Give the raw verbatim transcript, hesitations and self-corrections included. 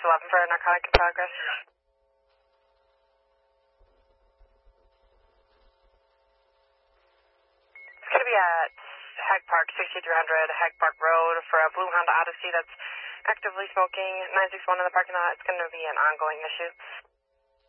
eleven for a narcotic in progress. It's going to be at Hag Park, sixty-three hundred Hag Park Road for a blue Honda Odyssey that's actively smoking. nine six one in the parking lot. It's going to be an ongoing issue.